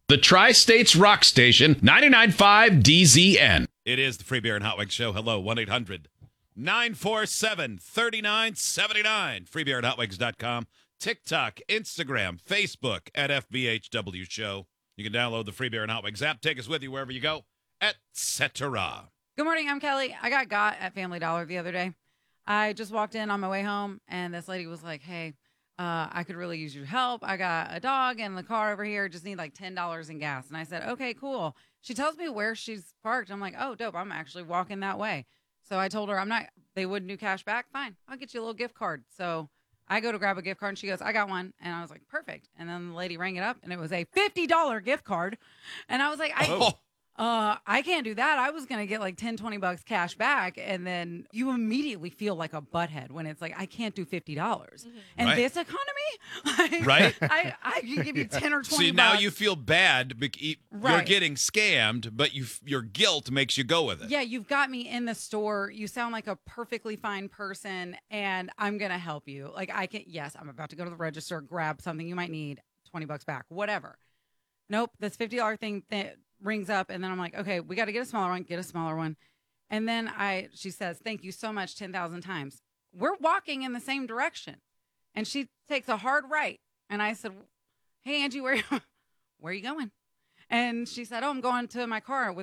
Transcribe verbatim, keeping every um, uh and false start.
The Tri-States Rock Station, ninety-nine point five D Z N. It is the Free Beer and Hot Wings Show. Hello, one eight hundred nine four seven three nine seven nine. free beer and hot wings dot com. TikTok, Instagram, Facebook at F B H W Show. You can download the Free Beer and Hot Wings app. Take us with you wherever you go, et cetera. Good morning, I'm Kelly. I got got at Family Dollar the other day. I just walked in on my way home, and this lady was like, hey, uh, I could really use your help. I got a dog in the car over here. Just need like ten dollars in gas. And I said, okay, cool. She tells me where she's parked. I'm like, oh, dope. I'm actually walking that way. So I told her I'm not, they wouldn't do cash back. Fine. I'll get you a little gift card. So I go to grab a gift card, and she goes, I got one. And I was like, perfect. And then the lady rang it up, and it was a fifty dollars gift card. And I was like, I, Oh. uh, I can't do that. I was going to get like ten, twenty bucks cash back. And then you immediately feel like a butthead when it's like, I can't do fifty dollars. Mm-hmm. And Right. this economy, like, Right? I, I can give you ten or twenty See, now bucks. you feel bad. bec- You're Right. getting scammed, but you your guilt makes you go with it. Yeah, you've got me in the store. You sound like a perfectly fine person, and I'm going to help you. Like, I can, yes, I'm about to go to the register, grab something you might need, twenty bucks back, whatever. Nope, this fifty dollars thing th- rings up, and then I'm like, okay, we got to get a smaller one, get a smaller one. And then I, she says, thank you so much ten thousand times. We're walking in the same direction. And she takes a hard right. And I said, hey, Angie, where, where are you going? And she said, oh, I'm going to my car with